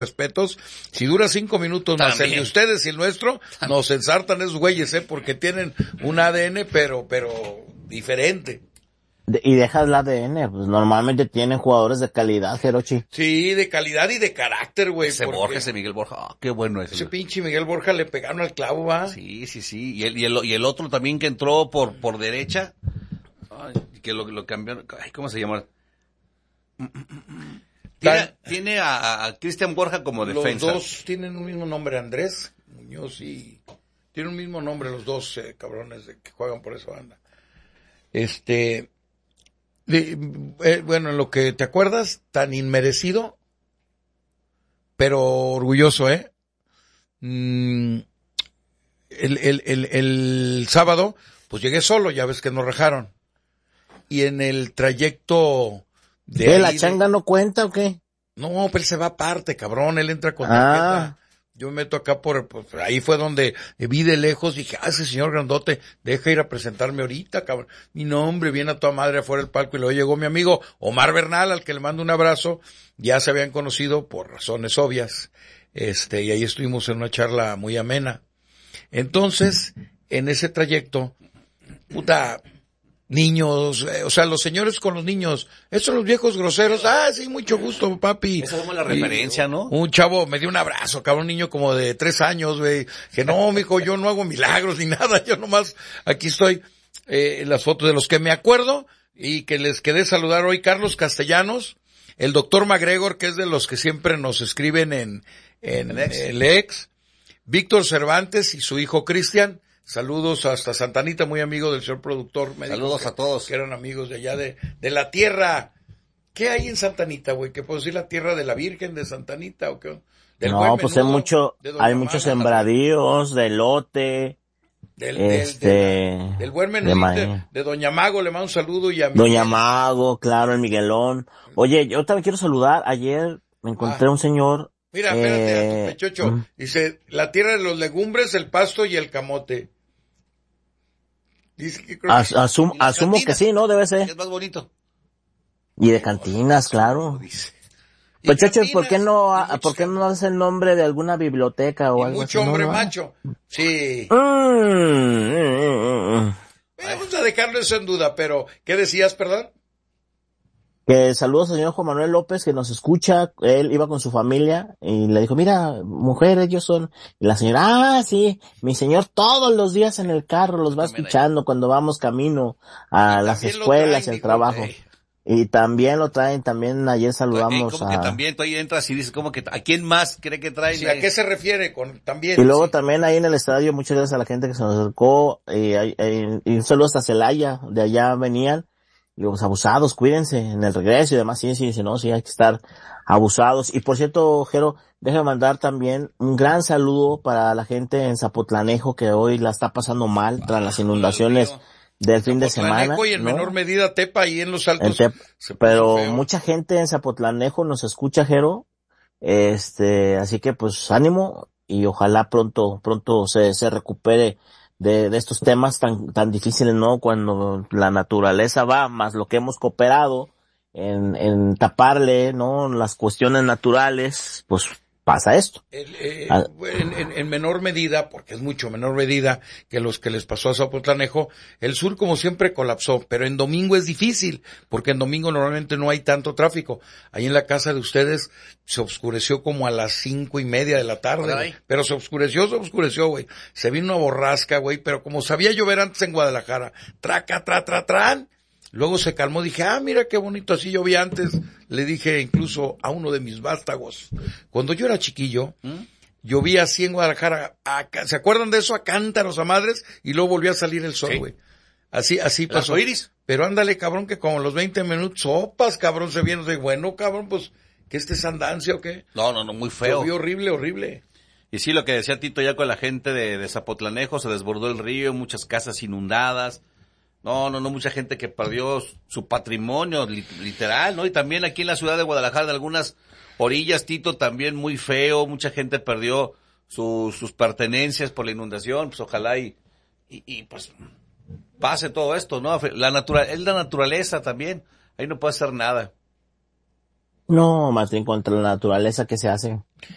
respetos, si dura 5 minutos más el de ustedes y el nuestro, nos ensartan esos güeyes, porque tienen un ADN, pero diferente. Y dejas el ADN, pues normalmente tienen jugadores de calidad, Jerochi. Sí, de calidad y de carácter, güey. Ese Miguel Borja, qué bueno es. Ese pinche Miguel Borja le pegaron al clavo, va. Sí. Y el otro también que entró por derecha, que lo cambiaron, ¿cómo se llama? Tiene a Cristian Borja como defensa. Los dos tienen un mismo nombre, Andrés Muñoz y... Tienen un mismo nombre los dos cabrones que juegan por esa banda. Bueno, en lo que te acuerdas, tan inmerecido, pero orgulloso, el sábado, pues llegué solo, ya ves que nos rajaron. Y en el trayecto... ¿La changa no cuenta o qué? No, pero él se va aparte, cabrón, él entra con tarjeta. Yo me meto acá pues, ahí fue donde vi de lejos, dije, ese señor grandote, deja ir a presentarme ahorita, cabrón. Mi nombre, viene a toda madre afuera del palco, y luego llegó mi amigo Omar Bernal, al que le mando un abrazo, ya se habían conocido por razones obvias, y ahí estuvimos en una charla muy amena. Entonces, en ese trayecto, niños, o sea, los señores con los niños, esos son los viejos groseros, sí, mucho gusto, papi. Esa es como la referencia, ¿no? Un chavo me dio un abrazo, cabrón, un niño como de 3 años, güey, que no, mijo, yo no hago milagros ni nada, yo nomás, aquí estoy, las fotos de los que me acuerdo, y que les quedé saludar hoy, Carlos Castellanos, el doctor MacGregor, que es de los que siempre nos escriben en el ex, Víctor Cervantes y su hijo Cristian. Saludos hasta Santa Anita, muy amigo del señor productor. Saludos a todos. Que eran amigos de allá de la tierra. ¿Qué hay en Santa Anita, güey? ¿Qué puedo decir, la tierra de la Virgen de Santa Anita o qué? No, pues hay muchos sembradíos de elote. Del buen menudito de Doña Mago, le mando un saludo y a Doña Mago, claro, el Miguelón. Oye, yo también quiero saludar. Ayer me encontré un señor. Mira, espérate, a tu pechocho. Dice, la tierra de los legumbres, el pasto y el camote. Dice que creo asumo que sí, ¿no? Debe ser. Es más bonito. Y de cantinas, claro. Pechocho, ¿por qué no hace el nombre de alguna biblioteca o algo así? Mucho hombre macho. Sí. Vamos a dejarlo eso en duda, pero, ¿qué decías, perdón? Que saludos al señor Juan Manuel López, que nos escucha. Él iba con su familia y le dijo, mira, mujeres ellos son. Y la señora, sí, mi señor todos los días en el carro los va escuchando cuando vamos camino a las escuelas y al trabajo. Y también lo traen, también ayer saludamos como que también tú ahí entras y dices como que ¿a quién más cree que traen? Sí, ¿a qué se refiere con también? Y luego también ahí en el estadio, muchas gracias a la gente que se nos acercó, y un saludo hasta Celaya, de allá venían. Los abusados, cuídense en el regreso y demás, sí, no, sí, hay que estar abusados. Y por cierto, Jero, déjame mandar también un gran saludo para la gente en Zapotlanejo que hoy la está pasando mal tras las inundaciones del fin de semana. Y en menor medida Tepa ahí en los altos. Pero mucha gente en Zapotlanejo nos escucha, Jero, así que pues ánimo y ojalá pronto se recupere de estos temas tan difíciles, ¿no? Cuando la naturaleza va, más lo que hemos cooperado en taparle, ¿no? Las cuestiones naturales, pues pasa esto. En menor medida, porque es mucho menor medida que los que les pasó a Zapotlanejo, el sur como siempre colapsó, pero en domingo es difícil, porque en domingo normalmente no hay tanto tráfico. Ahí en la casa de ustedes se oscureció como a las 5:30 de la tarde, pero se oscureció, güey. Se vino una borrasca, güey, pero como sabía llover antes en Guadalajara, tran. Luego se calmó, dije, mira qué bonito, así llovía antes. Le dije incluso a uno de mis vástagos, cuando yo era chiquillo, llovía así en Guadalajara, ¿se acuerdan de eso? A cántaros, a madres, y luego volvió a salir el sol, güey. Sí. Así pasó. Iris. Pero ándale, cabrón, que como los 20 minutos, sopas, cabrón, se viene, de bueno, cabrón, pues, ¿qué es andancia o qué? No, muy feo. Llovió horrible. Y sí, lo que decía Tito ya con la gente de Zapotlanejo, se desbordó el río, muchas casas inundadas. No, mucha gente que perdió su patrimonio, literal, ¿no? Y también aquí en la ciudad de Guadalajara, de algunas orillas, Tito, también muy feo, mucha gente perdió sus pertenencias por la inundación, pues ojalá y pues pase todo esto, ¿no? Es la naturaleza también, ahí no puede hacer nada. No, Martín, contra la naturaleza, ¿qué se hace?